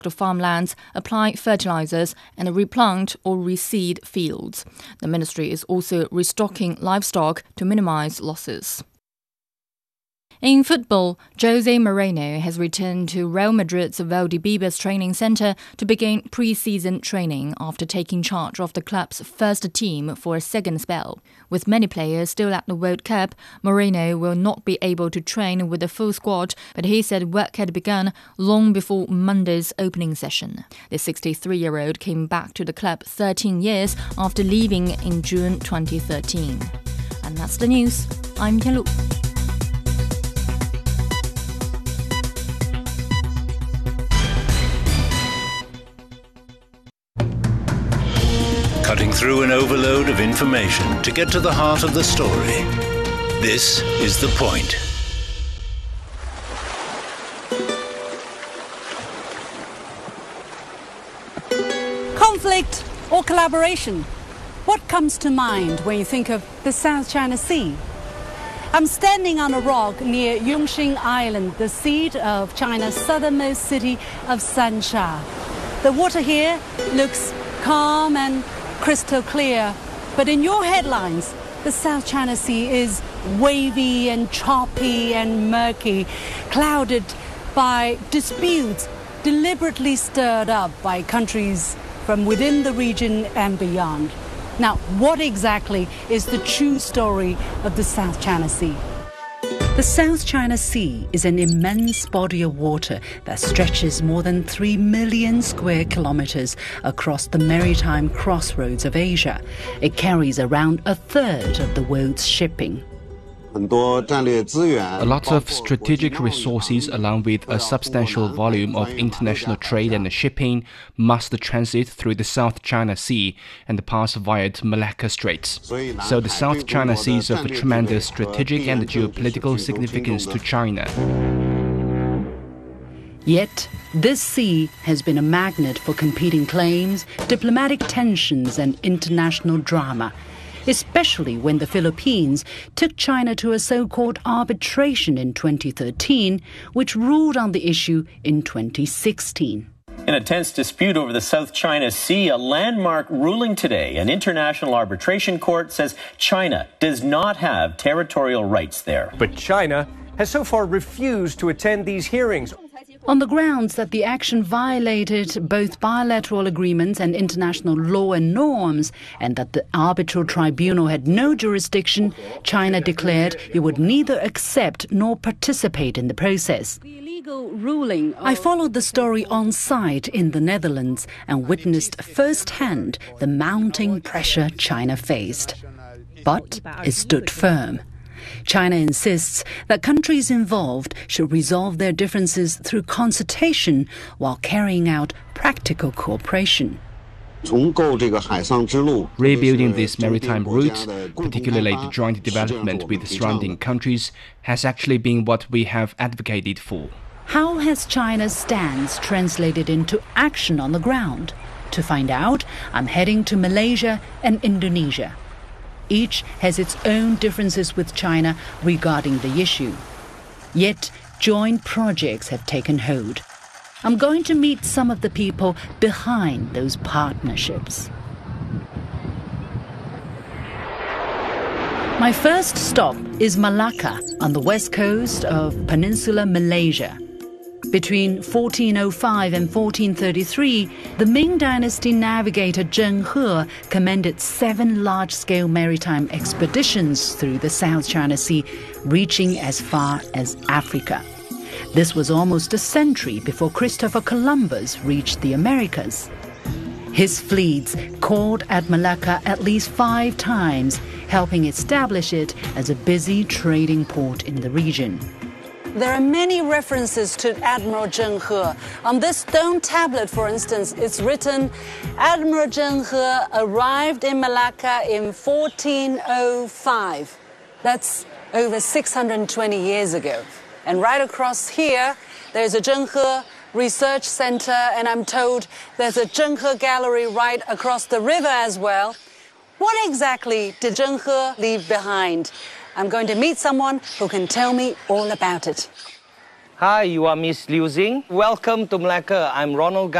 farmlands, apply fertilizers, and replant or reseed fields. The ministry is also restocking livestock to minimize losses. In football, Jose Mourinho has returned to Real Madrid's Valdebebas training centre to begin pre-season training after taking charge of the club's first team for a second spell. With many players still at the World Cup, Mourinho will not be able to train with the full squad, but he said work had begun long before Monday's opening session. The 63-year-old came back to the club 13 years after leaving in June 2013. And that's the news. I'm Tianlu. Cutting through an overload of information to get to the heart of the story. This is The Point. Conflict or collaboration? What comes to mind when you think of the South China Sea? I'm standing on a rock near Yongxing Island, the seat of China's southernmost city of Sansha. The water here looks calm and crystal clear, but in your headlines, the South China Sea is wavy and choppy and murky, clouded by disputes deliberately stirred up by countries from within the region and beyond. Now, what exactly is the true story of the South China Sea? The South China Sea is an immense body of water that stretches more than 3 million square kilometers across the maritime crossroads of Asia. It carries around a third of the world's shipping. A lot of strategic resources, along with a substantial volume of international trade and shipping, must transit through the South China Sea and pass via Malacca Straits. So the South China Sea is of tremendous strategic and geopolitical significance to China. Yet, this sea has been a magnet for competing claims, diplomatic tensions, and international drama, especially when the Philippines took China to a so-called arbitration in 2013, which ruled on the issue in 2016. In a tense dispute over the South China Sea, a landmark ruling today. An international arbitration court says China does not have territorial rights there. But China has so far refused to attend these hearings, on the grounds that the action violated both bilateral agreements and international law and norms, and that the arbitral tribunal had no jurisdiction. China declared it would neither accept nor participate in the process. I followed the story on site in the Netherlands and witnessed firsthand the mounting pressure China faced. But it stood firm. China insists that countries involved should resolve their differences through consultation while carrying out practical cooperation. Rebuilding this maritime route, particularly the joint development with surrounding countries, has actually been what we have advocated for. How has China's stance translated into action on the ground? To find out, I'm heading to Malaysia and Indonesia. Each has its own differences with China regarding the issue. Yet, joint projects have taken hold. I'm going to meet some of the people behind those partnerships. My first stop is Malacca on the west coast of Peninsular Malaysia. Between 1405 and 1433, the Ming Dynasty navigator Zheng He commanded 7 large-scale maritime expeditions through the South China Sea, reaching as far as Africa. This was almost a century before Christopher Columbus reached the Americas. His fleets called at Malacca at least 5 times, helping establish it as a busy trading port in the region. There are many references to Admiral Zheng He. On this stone tablet, for instance, it's written, Admiral Zheng He arrived in Malacca in 1405. That's over 620 years ago. And right across here, there's a Zheng He Research Center, and I'm told there's a Zheng He Gallery right across the river as well. What exactly did Zheng He leave behind? I'm going to meet someone who can tell me all about it. Hi, you are Miss Liu Xing. Welcome to Malacca. I'm Ronald